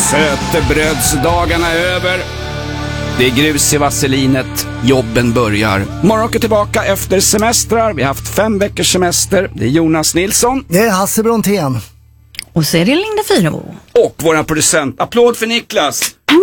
Sötebrödsdagarna är över. Det är grus i vasselinet. Jobben börjar. Morgon åker tillbaka efter semestrar. Vi har haft 5 veckors semester. Det är Jonas Nilsson. Det är Hasse Brontén. Och så är det Linda Fyrebo. Och våran producent. Applåd för Niklas.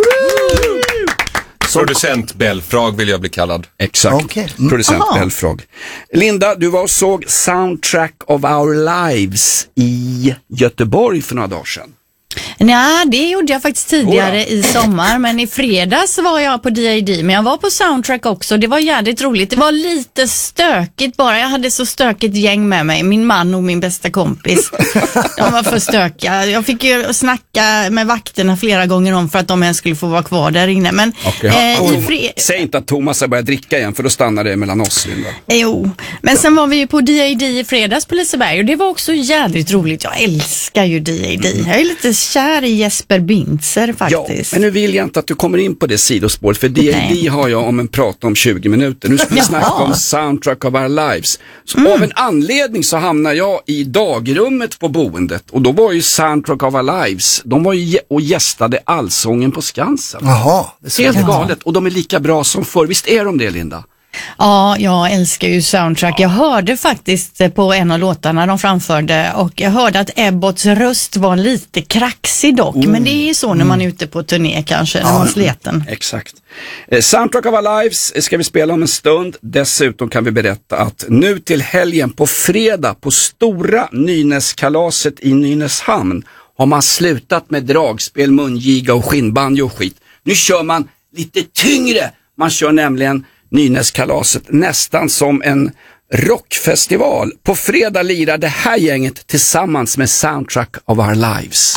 Producent Belfrag vill jag bli kallad. Exakt, Okay. Producent Belfrag. Linda, du var och såg Soundtrack of Our Lives i Göteborg för några dagar sedan. Nej, det gjorde jag faktiskt tidigare i sommar, men i fredags var jag på DID, men jag var på Soundtrack också. Det var jävligt roligt. Det var lite stökigt bara. Jag hade så stökigt gäng med mig. Min man och min bästa kompis. De var för stökiga. Jag fick ju snacka med vakterna flera gånger om för att de ens skulle få vara kvar där inne. Men säg inte att Thomas har börjat dricka igen, för då stannar det mellan oss, Linda. Jo, men sen var vi ju på DID i fredags på Liseberg och det var också jävligt roligt. Jag älskar ju DID. Jag är lite kär i Jesper Bintzer faktiskt. Ja, men nu vill jag inte att du kommer in på det sidospåret, för DID har jag om en prat om 20 minuter. Nu ska vi snacka om Soundtrack of Our Lives. Så av en anledning så hamnar jag i dagrummet på boendet, och då var ju Soundtrack of Our Lives, de var ju och gästade Allsången på Skansen. Jaha, det är helt galet, och de är lika bra som förr. Visst är de det, Linda? Ja, jag älskar ju Soundtrack. Jag hörde faktiskt på en av låtarna de framförde, och jag hörde att Ebbots röst var lite kraxig dock, men det är så när man är ute på turné kanske, när man sleten. Exakt. Soundtrack of Our Lives ska vi spela om en stund. Dessutom kan vi berätta att nu till helgen på fredag på stora Nynäskalaset i Nynäshamn har man slutat med dragspel, mungiga och skinnbanjo och skit. Nu kör man lite tyngre. Man kör nämligen Nynäskalaset nästan som en rockfestival. På fredag lirar det här gänget tillsammans med Soundtrack of Our Lives.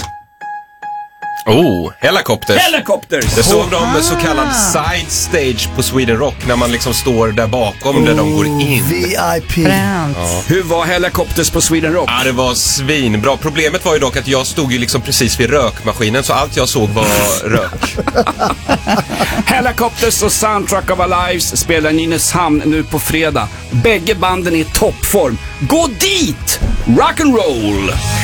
Helicopters. Helicopters! Det såg de med så kallad side stage på Sweden Rock, när man liksom står där bakom där de går in. VIP. Ja. Hur var Helicopters på Sweden Rock? Ja, det var svinbra. Problemet var ju dock att jag stod ju liksom precis vid rökmaskinen, så allt jag såg var rök. Helicopters och Soundtrack of Our Lives spelar i Nynäshamn nu på fredag. Bägge banden är i toppform. Gå dit! Rock'n'roll!